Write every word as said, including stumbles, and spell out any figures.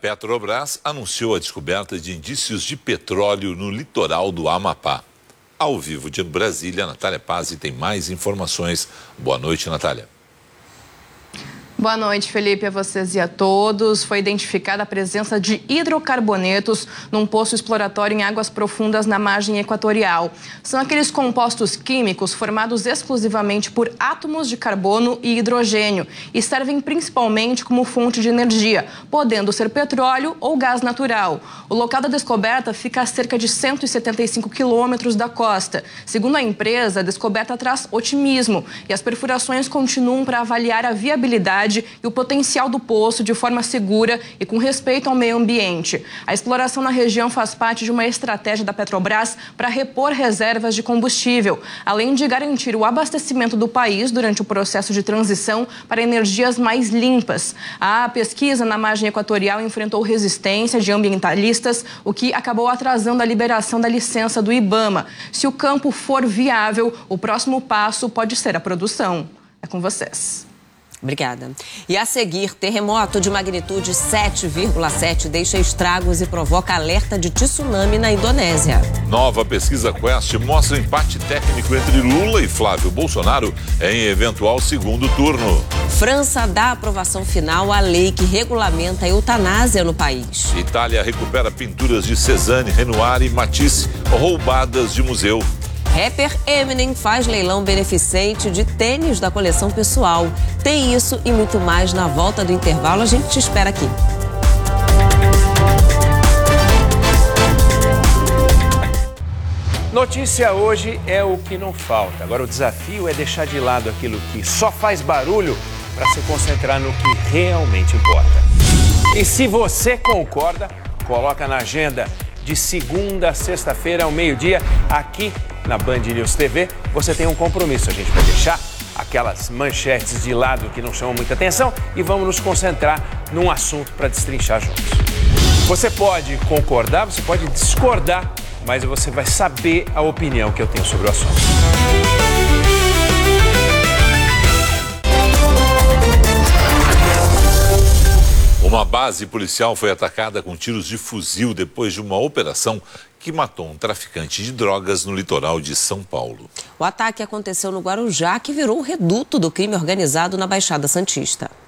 Petrobras anunciou a descoberta de indícios de petróleo no litoral do Amapá. Ao vivo de Brasília, Natália Pazzi tem mais informações. Boa noite, Natália. Boa noite, Felipe, a vocês e a todos. Foi identificada a presença de hidrocarbonetos num poço exploratório em águas profundas na margem equatorial. São aqueles compostos químicos formados exclusivamente por átomos de carbono e hidrogênio e servem principalmente como fonte de energia, podendo ser petróleo ou gás natural. O local da descoberta fica a cerca de cento e setenta e cinco quilômetros da costa. Segundo a empresa, a descoberta traz otimismo e as perfurações continuam para avaliar a viabilidade e o potencial do poço de forma segura e com respeito ao meio ambiente. A exploração na região faz parte de uma estratégia da Petrobras para repor reservas de combustível, além de garantir o abastecimento do país durante o processo de transição para energias mais limpas. A pesquisa na margem equatorial enfrentou resistência de ambientalistas, o que acabou atrasando a liberação da licença do IBAMA. Se o campo for viável, o próximo passo pode ser a produção. É com vocês. Obrigada. E a seguir, terremoto de magnitude sete vírgula sete deixa estragos e provoca alerta de tsunami na Indonésia. Nova pesquisa Quest mostra empate técnico entre Lula e Flávio Bolsonaro em eventual segundo turno. França dá aprovação final à lei que regulamenta a eutanásia no país. Itália recupera pinturas de Cézanne, Renoir e Matisse roubadas de museu. Rapper Eminem faz leilão beneficente de tênis da coleção pessoal. Tem isso e muito mais na volta do intervalo. A gente te espera aqui. Notícia hoje é o que não falta. Agora o desafio é deixar de lado aquilo que só faz barulho para se concentrar no que realmente importa. E se você concorda, coloca na agenda de segunda a sexta-feira ao meio-dia, aqui na Band News T V, você tem um compromisso. A gente vai deixar aquelas manchetes de lado que não chamam muita atenção e vamos nos concentrar num assunto para destrinchar juntos. Você pode concordar, você pode discordar, mas você vai saber a opinião que eu tenho sobre o assunto. Uma base policial foi atacada com tiros de fuzil depois de uma operação que matou um traficante de drogas no litoral de São Paulo. O ataque aconteceu no Guarujá, que virou o reduto do crime organizado na Baixada Santista.